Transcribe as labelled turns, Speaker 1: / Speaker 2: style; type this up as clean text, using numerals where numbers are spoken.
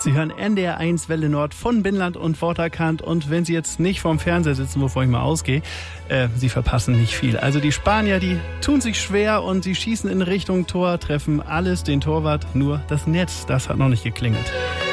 Speaker 1: Sie hören NDR1 Welle Nord von Binland und Vorderkant. Und wenn Sie jetzt nicht vorm Fernseher sitzen, wovon ich mal ausgehe, Sie verpassen nicht viel. Also die Spanier, die tun sich schwer und sie schießen in Richtung Tor, treffen alles den Torwart, nur das Netz, das hat noch nicht geklingelt.